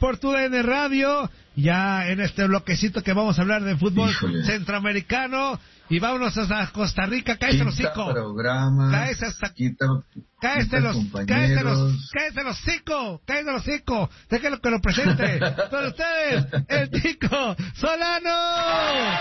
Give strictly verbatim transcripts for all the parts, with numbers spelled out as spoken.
por tu D N Radio, ya en este bloquecito que vamos a hablar de fútbol Híjole. centroamericano, y vámonos hasta Costa Rica. Cállate los hocico. Cállate hasta... Cállate los... Cállate los... Cállate los hocico. Cállate los hocico. Déjenlo que lo presente. Con ustedes, el Tico Solano.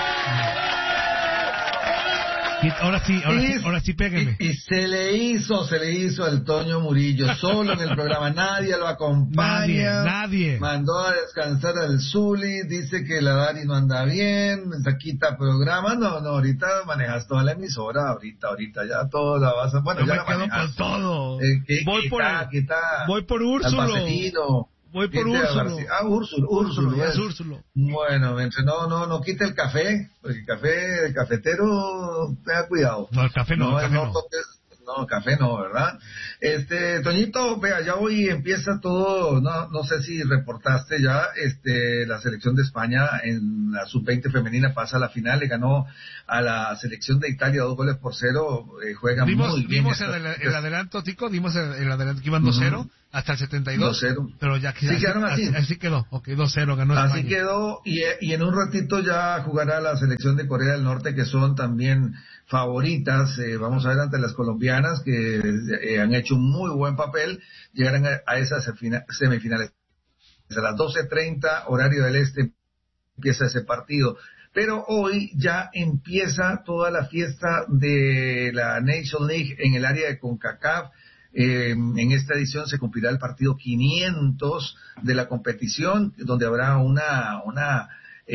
Y ahora sí, ahora y, sí, ahora sí, pégueme. Y, y se le hizo, se le hizo al Toño Murillo, solo en el programa, nadie lo acompaña. Nadie, nadie. Mandó a descansar al Zuli, dice que la Dani no anda bien, se quita programa. No, no, ahorita manejas toda la emisora, ahorita, ahorita ya todo la vas a... Bueno, Yo ya me la quedo manejas. con todo. Eh, que, voy, quita, por, quita, voy por Úrsulo. Voy por Úrsulo. Ah, Úrsulo, Úrsulo. Es Úrsulo. Bueno, mientras no, no, no quite el café, porque el café, el cafetero, tenga cuidado. No, el café no, no el café no. no. Toques, no, café no, ¿verdad? Este, Toñito, vea, ya hoy empieza todo, no, no sé si reportaste ya, este, la selección de España en la sub veinte femenina pasa a la final, le ganó a la selección de Italia dos goles por cero, eh, juegan dimos, muy bien. Dimos el, el adelanto, Tico, dimos el, el adelanto que iban dos cero. Uh-huh. Hasta el setenta y dos, dos cero. Pero ya que sí, quedaron así. así. Así quedó, ok, dos cero ganó España. Así quedó, y, y en un ratito ya jugará la selección de Corea del Norte, que son también favoritas, eh, vamos a ver ante las colombianas, que eh, han hecho un muy buen papel, llegarán a, a esas semifinales. A las doce treinta, horario del este, empieza ese partido. Pero hoy ya empieza toda la fiesta de la Nation League en el área de CONCACAF. Eh, en esta edición se cumplirá el partido quinientos de la competición, donde habrá una una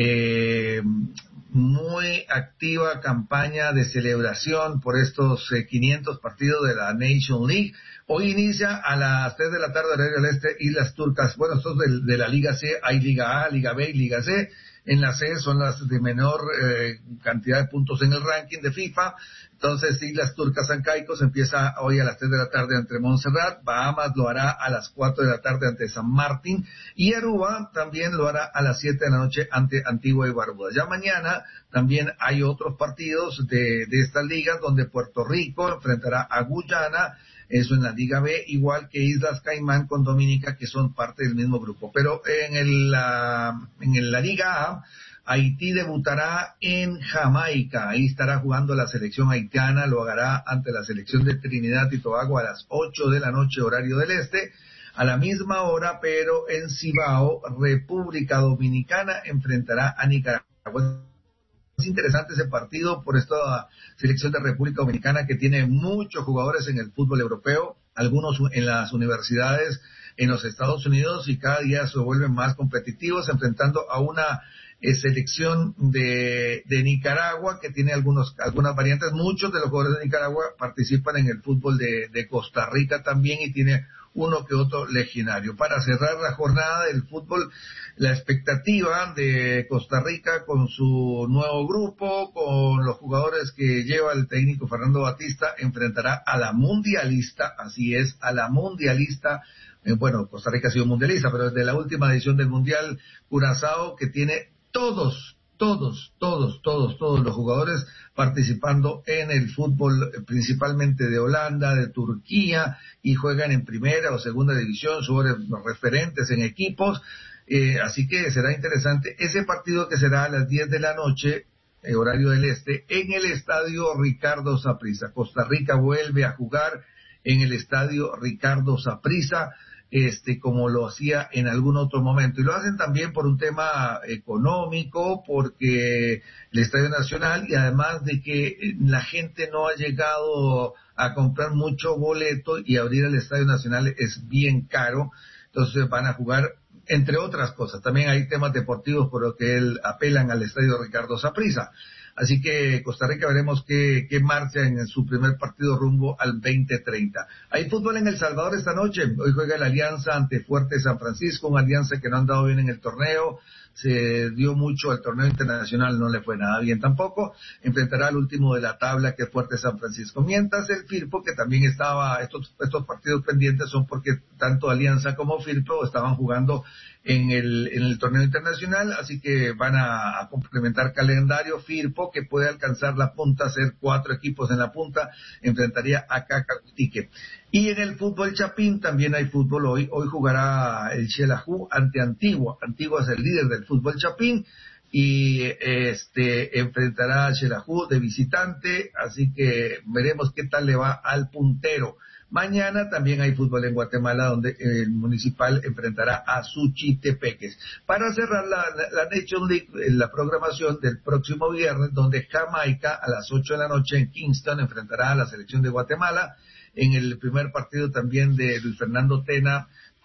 eh, muy activa campaña de celebración por estos eh, quinientos partidos de la Nation League. Hoy inicia a las tres de la tarde horario del este Islas Turcas. Bueno, estos de, de la Liga C, hay Liga A, Liga B y Liga C. En la C son las de menor eh, cantidad de puntos en el ranking de FIFA. Entonces, Islas Turcas San Caicos empieza hoy a las tres de la tarde ante Montserrat. Bahamas lo hará a las cuatro de la tarde ante San Martín. Y Aruba también lo hará a las siete de la noche ante Antigua y Barbuda. Ya mañana también hay otros partidos de, de estas ligas donde Puerto Rico enfrentará a Guyana. Eso en la Liga B, igual que Islas Caimán con Dominica, que son parte del mismo grupo. Pero en, el, la, en la Liga A, Haití debutará en Jamaica. Ahí estará jugando la selección haitiana, lo hará ante la selección de Trinidad y Tobago a las ocho de la noche, horario del este. A la misma hora, pero en Cibao, República Dominicana enfrentará a Nicaragua. Es interesante ese partido por esta selección de República Dominicana que tiene muchos jugadores en el fútbol europeo, algunos en las universidades en los Estados Unidos, y cada día se vuelven más competitivos enfrentando a una eh, selección de, de Nicaragua que tiene algunos algunas variantes. Muchos de los jugadores de Nicaragua participan en el fútbol de, de Costa Rica también y tiene uno que otro legionario. Para cerrar la jornada del fútbol, la expectativa de Costa Rica con su nuevo grupo, con los jugadores que lleva el técnico Fernando Batista, enfrentará a la mundialista, así es, a la mundialista. Eh, bueno, Costa Rica ha sido mundialista, pero desde la última edición del Mundial, Curazao, que tiene todos, todos, todos, todos, todos los jugadores participando en el fútbol, principalmente de Holanda, de Turquía, y juegan en primera o segunda división, son referentes en equipos, eh, así que será interesante ese partido que será a las diez de la noche, eh, horario del este, en el estadio Ricardo Saprissa. Costa Rica vuelve a jugar en el estadio Ricardo Saprissa, este, como lo hacía en algún otro momento, y lo hacen también por un tema económico, porque el Estadio Nacional, y además de que la gente no ha llegado a comprar mucho boleto, y abrir el Estadio Nacional es bien caro, entonces van a jugar, entre otras cosas, también hay temas deportivos por lo que él apelan al Estadio Ricardo Saprissa. Así que Costa Rica veremos qué, qué marcha en su primer partido rumbo al veinte treinta. Hay fútbol en El Salvador esta noche. Hoy juega la Alianza ante Fuerte San Francisco, una Alianza que no ha andado bien en el torneo. Se dio mucho al torneo internacional, no le fue nada bien tampoco. Enfrentará al último de la tabla, que es Fuerte San Francisco. Mientras el Firpo, que también estaba, estos, estos partidos pendientes son porque tanto Alianza como Firpo estaban jugando en el, en el torneo internacional, así que van a, a complementar calendario. Firpo, que puede alcanzar la punta, ser cuatro equipos en la punta, enfrentaría a Cacahuitique. Y en el fútbol chapín también hay fútbol hoy. Hoy jugará el Xelajú ante Antigua. Antigua es el líder del fútbol chapín y este enfrentará a Xelajú de visitante, así que veremos qué tal le va al puntero. Mañana también hay fútbol en Guatemala, donde el Municipal enfrentará a Suchitepeques. Para cerrar la, la, la Nation League, la programación del próximo viernes, donde Jamaica a las ocho de la noche en Kingston enfrentará a la selección de Guatemala. En el primer partido también de Luis Fernando Tena,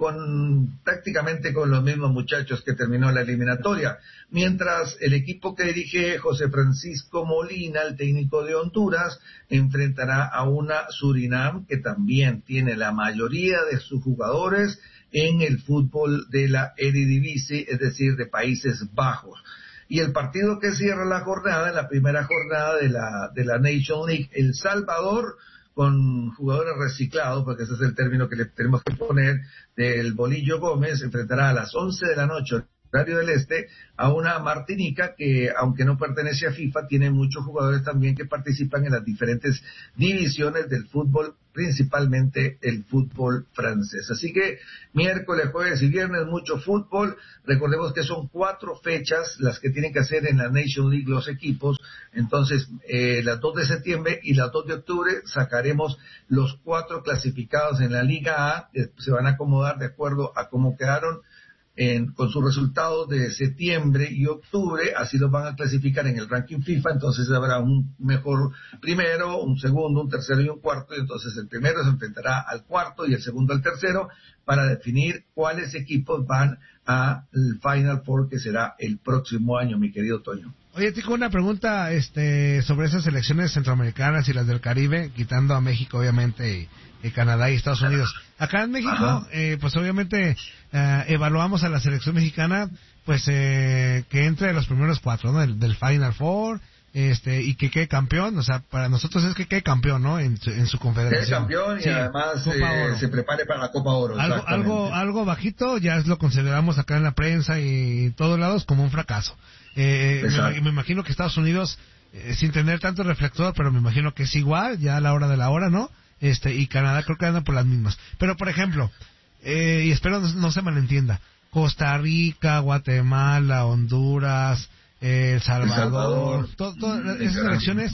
con prácticamente con los mismos muchachos que terminó la eliminatoria. Mientras el equipo que dirige José Francisco Molina, el técnico de Honduras, enfrentará a una Surinam que también tiene la mayoría de sus jugadores en el fútbol de la Eredivisie, es decir, de Países Bajos. Y el partido que cierra la jornada, la primera jornada de la, de la Nation League, El Salvador, con jugadores reciclados, porque ese es el término que le tenemos que poner, del Bolillo Gómez, enfrentará a las once de la noche, horario del este, a una Martinica que, aunque no pertenece a FIFA, tiene muchos jugadores también que participan en las diferentes divisiones del fútbol, principalmente el fútbol francés. Así que miércoles, jueves y viernes, mucho fútbol. Recordemos que son cuatro fechas las que tienen que hacer en la Nation League los equipos. Entonces, eh, las dos de septiembre y las dos de octubre sacaremos los cuatro clasificados en la Liga A, que se van a acomodar de acuerdo a cómo quedaron En, con sus resultados de septiembre y octubre, así los van a clasificar en el ranking FIFA. Entonces habrá un mejor primero, un segundo, un tercero y un cuarto, y entonces el primero se enfrentará al cuarto y el segundo al tercero para definir cuáles equipos van al Final Four, que será el próximo año, mi querido Toño. Oye, tengo una pregunta este, sobre esas selecciones centroamericanas y las del Caribe, quitando a México, obviamente, y, y Canadá y Estados Unidos. Acá en México, eh, pues obviamente eh, evaluamos a la selección mexicana, pues eh, que entre los primeros cuatro, ¿no? Del, del Final Four, este, y que quede campeón. O sea, para nosotros es que quede campeón, ¿no? En, en su confederación. Quede campeón y sí, además eh, se prepare para la Copa Oro. Algo, algo, algo bajito ya lo consideramos acá en la prensa y en todos lados como un fracaso. Eh, me, me imagino que Estados Unidos, eh, sin tener tanto reflector, pero me imagino que es igual, ya a la hora de la hora, ¿no? Este, y Canadá creo que anda por las mismas. Pero, por ejemplo, eh, y espero no, no se malentienda, Costa Rica, Guatemala, Honduras, eh, El Salvador, El Salvador. To, to, esas elecciones,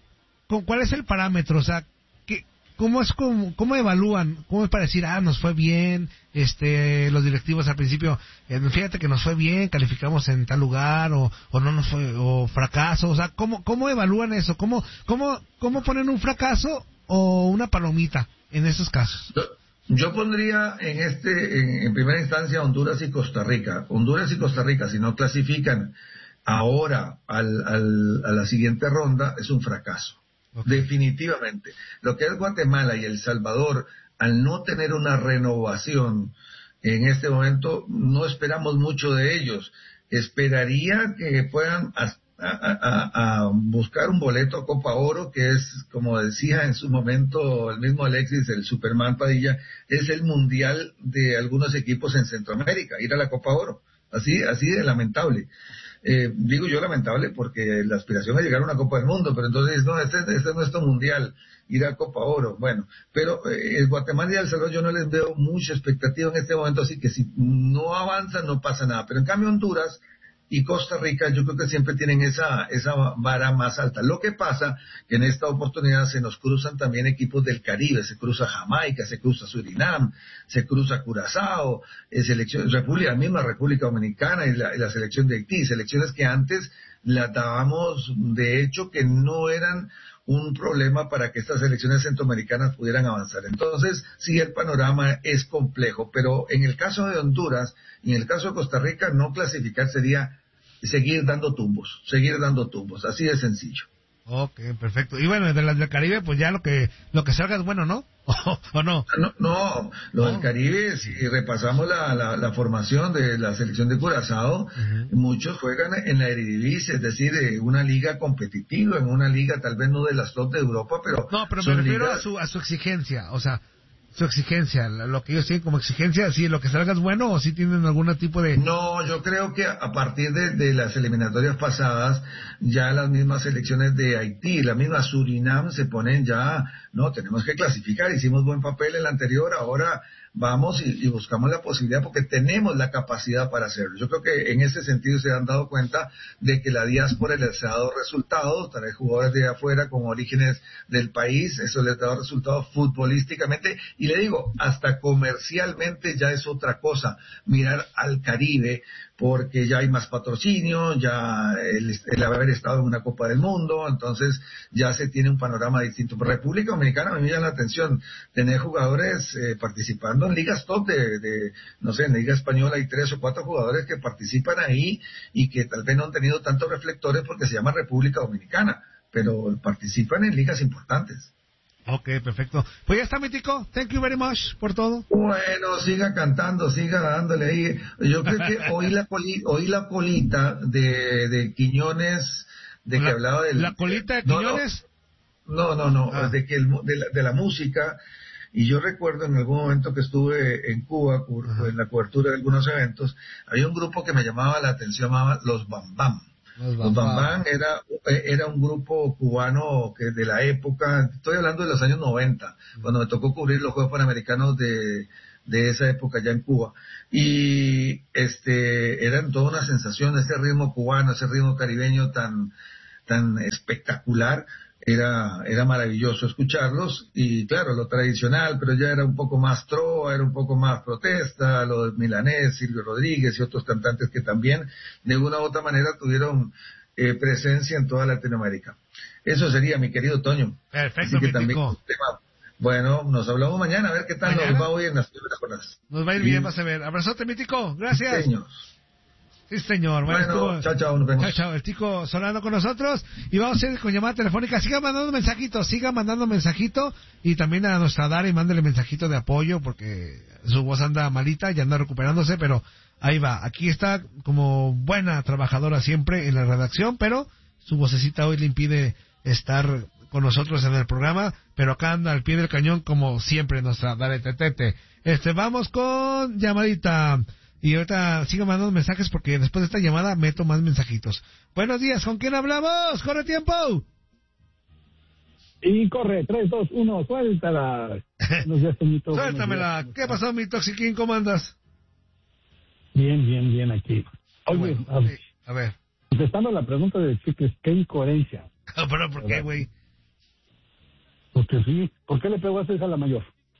¿cuál es el parámetro? O sea, ¿qué, cómo es cómo, cómo evalúan? ¿Cómo es para decir, ah, nos fue bien, este, los directivos al principio, eh, fíjate que nos fue bien, calificamos en tal lugar, o, o no nos fue, o fracaso? O sea, ¿cómo, cómo evalúan eso? ¿Cómo, cómo, cómo ponen un fracaso o una palomita en esos casos? Yo pondría en este, en, en primera instancia, Honduras y Costa Rica. Honduras y Costa Rica, si no clasifican ahora al, al, a la siguiente ronda, es un fracaso. Okay. Definitivamente. Lo que es Guatemala y El Salvador, al no tener una renovación en este momento, no esperamos mucho de ellos. Esperaría que puedan a, a, a buscar un boleto a Copa Oro, que es, como decía en su momento el mismo Alexis, el Superman Padilla, es el mundial de algunos equipos en Centroamérica, ir a la Copa Oro. Así, así de lamentable. Eh, digo yo lamentable porque la aspiración es llegar a una Copa del Mundo, pero entonces no, este, este es nuestro mundial, ir a Copa Oro. Bueno, pero eh, Guatemala y El Salvador yo no les veo mucha expectativa en este momento, así que si no avanzan no pasa nada. Pero en cambio Honduras y Costa Rica yo creo que siempre tienen esa esa vara más alta. Lo que pasa que en esta oportunidad se nos cruzan también equipos del Caribe, se cruza Jamaica, se cruza Surinam, se cruza Curazao, eh, selección, República, la misma República Dominicana y la, y la selección de Haití, selecciones que antes las dábamos de hecho que no eran un problema para que estas selecciones centroamericanas pudieran avanzar. Entonces, sí, el panorama es complejo, pero en el caso de Honduras y en el caso de Costa Rica, no clasificar sería seguir dando tumbos, seguir dando tumbos, así de sencillo. Ok, perfecto. Y bueno, de las del Caribe, pues ya lo que lo que salga es bueno, ¿no? ¿O, o no? No, no, lo no. del Caribe, si repasamos la, la, la formación de la selección de Curazao, uh-huh. muchos juegan en la Eredivisie, es decir, de una liga competitiva, en una liga tal vez no de las top de Europa, pero... No, pero me refiero ligas... a, su, a su exigencia, o sea, su exigencia, lo que ellos tienen como exigencia, si lo que salga es bueno o si tienen algún tipo de... No, yo creo que a partir de, de las eliminatorias pasadas, ya las mismas selecciones de Haití, la misma Surinam se ponen ya, no, tenemos que clasificar, hicimos buen papel en la anterior, ahora vamos y, y buscamos la posibilidad porque tenemos la capacidad para hacerlo. Yo creo que en ese sentido se han dado cuenta de que la diáspora les ha dado resultados, trae jugadores de afuera con orígenes del país, eso les ha dado resultados futbolísticamente y le digo, hasta comercialmente ya es otra cosa, mirar al Caribe, porque ya hay más patrocinio, ya el, el haber estado en una Copa del Mundo, entonces ya se tiene un panorama distinto. República Dominicana me llama la atención tener jugadores eh, participando en ligas top de, de, no sé, en la Liga Española hay tres o cuatro jugadores que participan ahí y que tal vez no han tenido tantos reflectores porque se llama República Dominicana, pero participan en ligas importantes. Ok, perfecto. Pues ya está, mi tico. Thank you very much por todo. Bueno, siga cantando, siga dándole ahí. Yo creo que oí la, coli, oí la colita de, de Quiñones, de la, que hablaba del... ¿La colita de Quiñones? No, no, no, no ah. de, que el, de, la, de la música. Y yo recuerdo en algún momento que estuve en Cuba, Ajá. en la cobertura de algunos eventos, había un grupo que me llamaba la atención, llamaba Los Bam Bam. Los Bam Bam era, era un grupo cubano que de la época, estoy hablando de los años noventa, cuando me tocó cubrir los Juegos Panamericanos de, de esa época ya en Cuba. Y este, eran toda una sensación, ese ritmo cubano, ese ritmo caribeño tan, tan espectacular. Era, era maravilloso escucharlos y claro, lo tradicional, pero ya era un poco más trova, era un poco más protesta, lo de Milanés, Silvio Rodríguez y otros cantantes que también de una u otra manera tuvieron eh, presencia en toda Latinoamérica. Eso sería, mi querido Toño. Perfecto, Así que también un tema. Bueno, nos hablamos mañana, a ver qué tal ¿Mañana? nos va hoy en las primeras jornadas. Nos va a ir sí. bien, vas a ver. Abrazote, mi tico, gracias. Sí, señor. Sí, señor. Bueno, bueno chao, chao, nos vemos. Chao, chao. El Tico Solano con nosotros y vamos a ir con llamada telefónica. Siga mandando mensajitos, siga mandando mensajito y también a nuestra Dari, mándele mensajito de apoyo porque su voz anda malita y anda recuperándose, pero ahí va. Aquí está como buena trabajadora siempre en la redacción, pero su vocecita hoy le impide estar con nosotros en el programa, pero acá anda al pie del cañón como siempre nuestra Dari Tetete. Este, vamos con llamadita. Y ahorita sigan mandando mensajes porque después de esta llamada meto más mensajitos. Buenos días, ¿con quién hablamos? ¡Corre tiempo! Y corre, tres, dos, uno, suéltala. Buenos días, Toñito. Suéltamela. Días, ¿Qué pasó, mi Toxiquín? ¿Cómo andas? Bien, bien, bien aquí. Oye, bueno, a, ver, a ver. Contestando la pregunta de Chicles, ¿qué incoherencia? ¿Pero por qué, güey? Porque sí. ¿Por qué le pegó a su hija la mayor?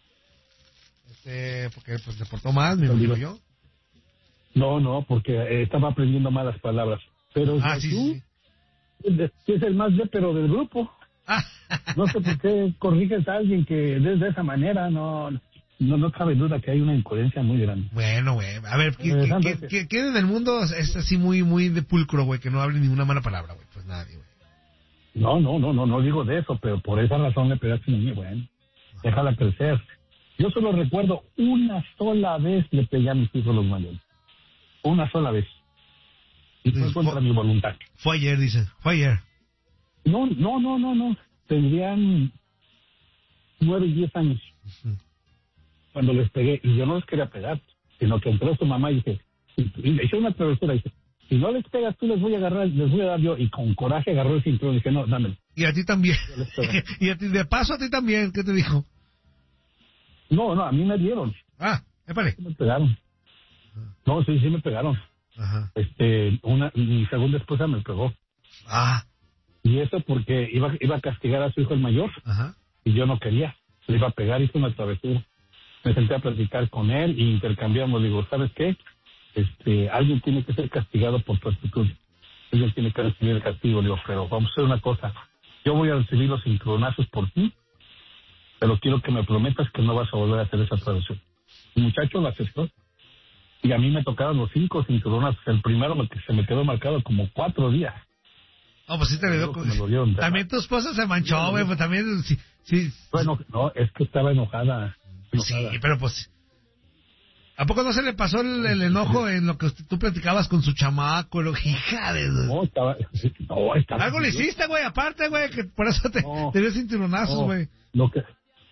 Este, porque pues se portó mal, me lo digo yo. No, no, porque eh, estaba aprendiendo malas palabras. Pero ah, sí, tú sí. es el más lépero del grupo. No sé por qué corriges a alguien que desde esa manera no no no cabe duda que hay una incoherencia muy grande. Bueno, güey. A ver, ¿quién en el mundo es así muy muy de pulcro, güey, que no hable ninguna mala palabra, güey? Pues nadie, güey. No, no, no, no, no digo de eso, pero por esa razón le pegaste a mí, bueno. Déjala crecer. Yo solo recuerdo una sola vez le pegué a mis hijos los mayores. Una sola vez. Y fue contra fue, mi voluntad. Fue ayer, dice. Fue ayer. No, no, no, no, no. Tendrían nueve y diez años. Uh-huh. Cuando les pegué. Y yo no les quería pegar. Sino que entró su mamá y dije, y le hice una travesura y dice, si no les pegas tú les voy a agarrar, les voy a dar yo. Y con coraje agarró el cinturón y dije, no, dámelo. Y a ti también. Y a ti, de paso a ti también. ¿Qué te dijo? No, no, a mí me dieron. Ah, épale. Me pegaron. No, sí, sí me pegaron. Ajá. Este, una, mi segunda esposa me pegó. Ah. Y eso porque iba, iba a castigar a su hijo el mayor. Ajá. Y yo no quería. Le iba a pegar, hizo una travesura. Me senté a platicar con él y intercambiamos. Digo, ¿sabes qué? Este, alguien tiene que ser castigado por tu actitud. Alguien tiene que recibir el castigo. Le digo, pero vamos a hacer una cosa. Yo voy a recibir los cinturonazos por ti, pero quiero que me prometas que no vas a volver a hacer esa travesura. El muchacho lo aceptó. Y a mí me tocaron los cinco cinturones. El primero que se me quedó marcado como cuatro días. No, pues sí te le dio... Con... También tu esposa se manchó, güey, pues también... Sí, sí. Bueno, no, es que estaba enojada. enojada. Sí, pero pues... ¿A poco no se le pasó el, el enojo en lo que usted, tú platicabas con su chamaco? Lo hija de... No, estaba... No, estaba algo le hiciste, güey, aparte, güey, que por eso te, no, te dio cinturonazos, güey. No, lo que...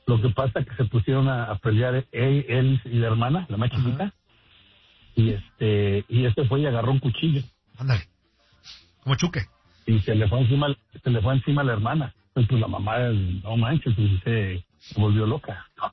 Lo que pasa es que se pusieron a, a pelear él, él y la hermana, la más chiquita, y este y este fue y agarró un cuchillo. Ándale, como Chuque. Y se le fue encima, se le fue encima a la hermana. Entonces pues la mamá, no manches, pues se, se volvió loca. No,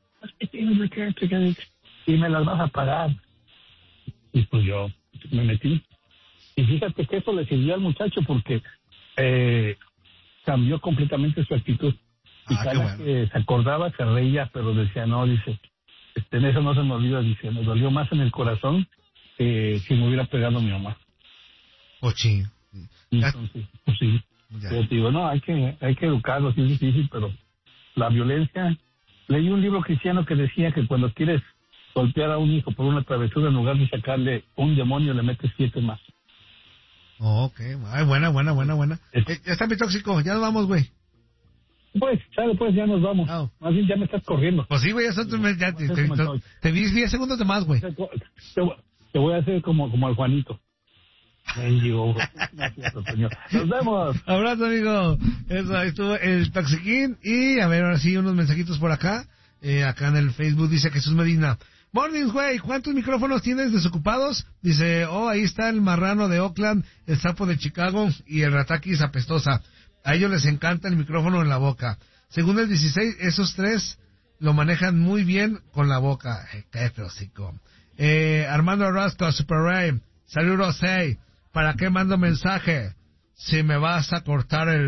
y me las vas a pagar. Y pues yo me metí. Y fíjate que eso le sirvió al muchacho porque eh, cambió completamente su actitud. Y ah, cada bueno. que se acordaba, se reía, pero decía, no, dice, este, en eso no se me olvida, dice, me dolió más en el corazón que si me hubiera pegado mi mamá. Ochi. Entonces, pues sí. Ya. Yo digo, no, hay que, hay que educarlos, sí es difícil, pero la violencia... Leí un libro cristiano que decía que cuando quieres golpear a un hijo por una travesura, en lugar de sacarle un demonio, le metes siete más. Oh, ok, ay, buena, buena, buena, buena. Eh, ya está mi tóxico, ya nos vamos, güey. Pues, sale, pues, ya nos vamos. Oh. Más bien ya me estás corriendo. Pues sí, güey, eso te, ya, te, te, te, te vi diez segundos de más, güey. Te, te, te voy a hacer como, como al Juanito. Nos vemos. Abrazo, amigo. Eso, ahí estuvo el Toxiquín. Y a ver, ahora sí, unos mensajitos por acá. Eh, acá en el Facebook dice Jesús Medina. Mornings, güey, ¿cuántos micrófonos tienes desocupados? Dice, oh, ahí está el marrano de Oakland, el sapo de Chicago y el ratakis apestosa. A ellos les encanta el micrófono en la boca. Según el dieciséis, esos tres lo manejan muy bien con la boca. Eh, cállate, hocico. Eh, Armando Orozco, Super Ray. Saludos, hey. ¿Para qué mando mensaje? Si me vas a cortar el